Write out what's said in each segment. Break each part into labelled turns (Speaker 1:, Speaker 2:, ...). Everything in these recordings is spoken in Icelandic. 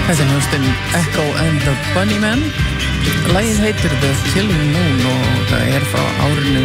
Speaker 1: Þetta hljómsveitin Echo and the Bunnymen. Lagið heitir The Killing Moon og það frá árinu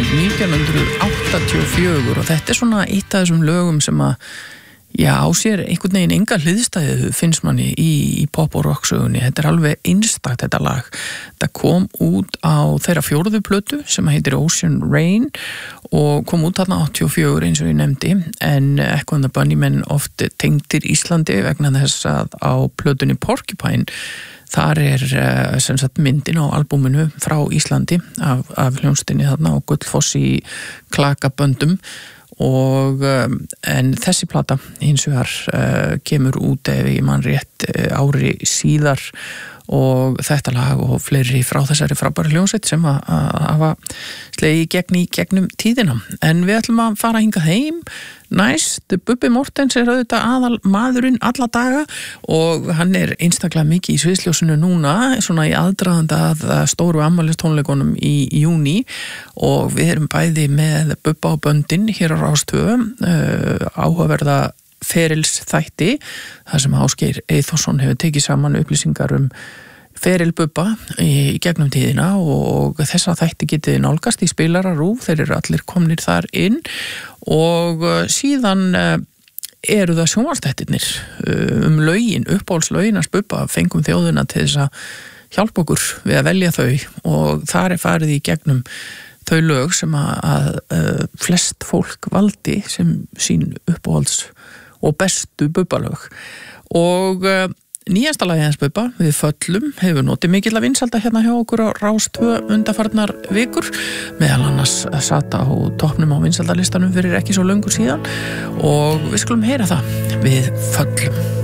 Speaker 1: 1984 og þetta svona eitt af þessum lögum sem að á sér einhvern veginn enga hliðstæðu finnst manni í pop- og rocksögunni. Þetta alveg einstakt þetta lag. Það kom út á þeirra 4. plötu sem heitir Ocean Rain og kom út þarna 84 eins og ég nefndi, en Echo and the Bunnymen oft tengdir Íslandi vegna þess að á plötunni Porcupine þar sem sagt myndin á albúminu frá Íslandi af hljómsveitinni þarna og Gullfoss í klakaböndum og en þessi plata hins vegar kemur út ef ég man rétt ári síðar og þetta lag og fleiri frá þessari frábæru hljómsveit sem að hafa slegið í gegnum tíðina. En við ætlum að fara hingað heim næst. Bubbi Mortens auðvitað aðal maðurinn alla daga og hann einstaklega mikið í sviðsljósinu núna, svona í aðdraganda að stóru afmælistónleikunum í júní og við erum bæði með Bubba á böndin hér á Rás 2, áhugaverða ferils þætti, þar sem Ásgeir Eyþórsson hefur tekið saman upplýsingar feril Bubba í gegnum tíðina og þessa þætti getið nálgast í Spilara.RÚV, þeir eru allir komnir þar inn og síðan eru það sjónvarpsþættirnir lögin, uppáhaldslögin hans Bubba, fengum þjóðina til þess að hjálpa okkur við að velja þau og þar farið í gegnum þau lög sem að flest fólk valdi sem sín uppáhalds og bestu Bubba-lög og nýjasta lagið hans Bubba, Við föllum, hefur notið mikill að vinsælda hérna hjá okkur á Rás 2 undanfarnar vikur, meðal annars sat á toppnum á vinsældalistanum fyrir ekki svo löngu síðan og við skulum heyra það, Við föllum.